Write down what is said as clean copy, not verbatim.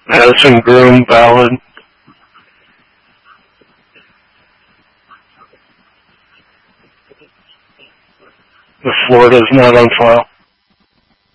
Madison Groom valid. The Florida is not on file.